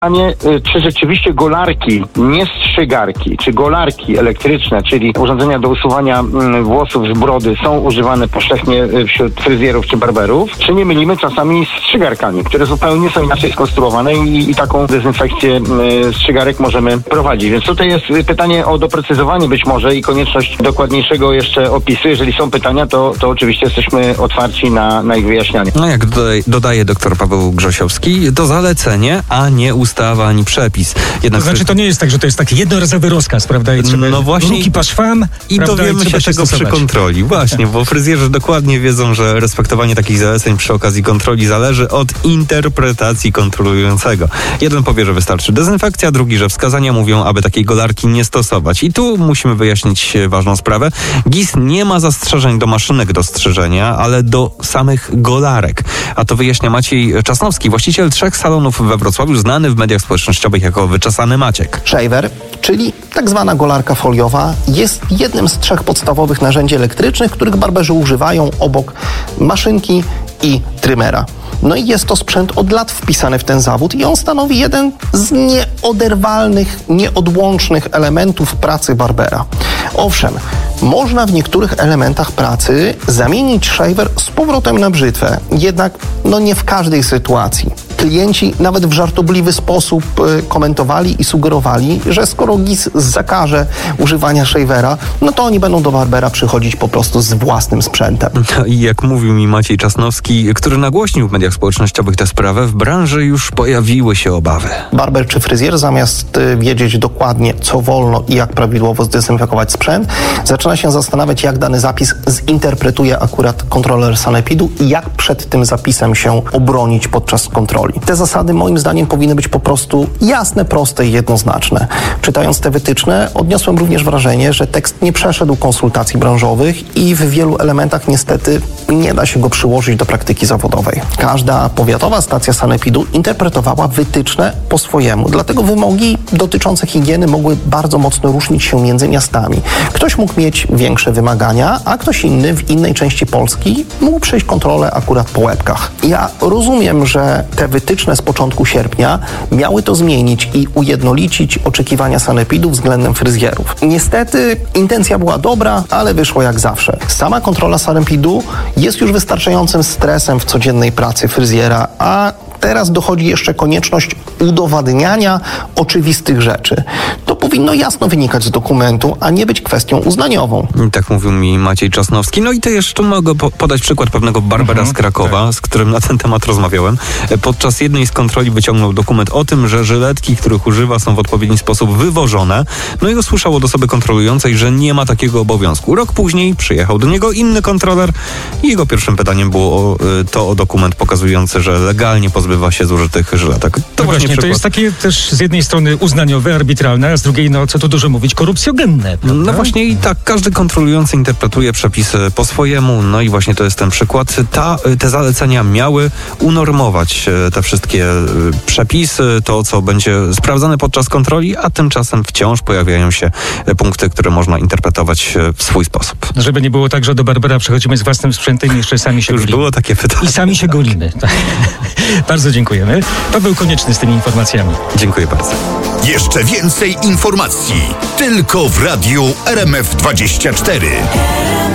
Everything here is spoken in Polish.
Czy rzeczywiście golarki, nie strzygarki, czy golarki elektryczne, czyli urządzenia do usuwania włosów z brody, są używane powszechnie wśród fryzjerów czy barberów, czy nie mylimy czasami z strzygarkami, które zupełnie są inaczej skonstruowane i taką dezynfekcję strzygarek możemy prowadzić. Więc tutaj jest pytanie o doprecyzowanie być może i konieczność dokładniejszego jeszcze opisu. Jeżeli są pytania, to oczywiście jesteśmy otwarci na ich wyjaśnianie. No jak dodaje dr Paweł Grzesiowski, to zalecenie, a nie ustawa, ani przepis. Jednak to znaczy, to nie jest tak, że to jest taki jednorazowy rozkaz, prawda? I trzeba ruki paszwam i dowiemy się tego przy kontroli. Właśnie, bo fryzjerzy dokładnie wiedzą, że respektowanie takich zaleceń przy okazji kontroli zależy od interpretacji kontrolującego. Jeden powie, że wystarczy dezynfekcja, drugi, że wskazania mówią, aby takiej golarki nie stosować. I tu musimy wyjaśnić ważną sprawę. GIS nie ma zastrzeżeń do maszynek do strzyżenia, ale do samych golarek. A to wyjaśnia Maciej Czasnowski, właściciel 3 salonów we Wrocławiu, znany w mediach społecznościowych jako Wyczesany Maciek. Shaver, czyli tak zwana golarka foliowa, jest jednym z 3 podstawowych narzędzi elektrycznych, których barberzy używają obok maszynki i trymera. No i jest to sprzęt od lat wpisany w ten zawód i on stanowi jeden z nieoderwalnych, nieodłącznych elementów pracy barbera. Owszem, można w niektórych elementach pracy zamienić shaver z powrotem na brzytwę, jednak nie w każdej sytuacji. Klienci nawet w żartobliwy sposób komentowali i sugerowali, że skoro GIS zakaże używania shavera, to oni będą do barbera przychodzić po prostu z własnym sprzętem. I jak mówił mi Maciej Czasnowski, który nagłośnił w mediach społecznościowych tę sprawę, w branży już pojawiły się obawy. Barber czy fryzjer, zamiast wiedzieć dokładnie, co wolno i jak prawidłowo zdezynfekować sprzęt, zaczyna się zastanawiać, jak dany zapis zinterpretuje akurat kontroler sanepidu i jak przed tym zapisem się obronić podczas kontroli. Te zasady moim zdaniem powinny być po prostu jasne, proste i jednoznaczne. Czytając te wytyczne, odniosłem również wrażenie, że tekst nie przeszedł konsultacji branżowych i w wielu elementach niestety nie da się go przyłożyć do praktyki zawodowej. Każda powiatowa stacja sanepidu interpretowała wytyczne po swojemu, dlatego wymogi dotyczące higieny mogły bardzo mocno różnić się między miastami. Ktoś mógł mieć większe wymagania, a ktoś inny w innej części Polski mógł przejść kontrolę akurat po łebkach. Ja rozumiem, że te wytyczne z początku sierpnia miały to zmienić i ujednolicić oczekiwania sanepidu względem fryzjerów. Niestety intencja była dobra, ale wyszło jak zawsze. Sama kontrola sanepidu jest już wystarczającym stresem w codziennej pracy fryzjera, a teraz dochodzi jeszcze konieczność udowadniania oczywistych rzeczy. To powinno jasno wynikać z dokumentu, a nie być kwestią uznaniową. Tak mówił mi Maciej Czasnowski. No i to jeszcze mogę podać przykład pewnego barbera z Krakowa, z którym na ten temat rozmawiałem. Podczas jednej z kontroli wyciągnął dokument o tym, że żyletki, których używa, są w odpowiedni sposób wywożone. No i usłyszał od osoby kontrolującej, że nie ma takiego obowiązku. Rok później przyjechał do niego inny kontroler i jego pierwszym pytaniem było o dokument pokazujący, że legalnie pozbywa się zużytych żyletek. To właśnie to jest takie też z jednej strony uznaniowe, arbitralne, a z drugiej, co tu dużo mówić, korupcjogenne. Prawda? No właśnie i tak każdy kontrolujący interpretuje przepisy po swojemu. No i właśnie to jest ten przykład. Te zalecenia miały unormować te wszystkie przepisy, to co będzie sprawdzane podczas kontroli, a tymczasem wciąż pojawiają się punkty, które można interpretować w swój sposób. Żeby nie było tak, że do barbera przychodzimy z własnym sprzętem i jeszcze sami się golimy. Już było takie pytanie. I sami się golimy. Bardzo dziękujemy. Paweł Konieczny z tymi informacjami. Dziękuję bardzo. Jeszcze więcej informacji tylko w radiu RMF24.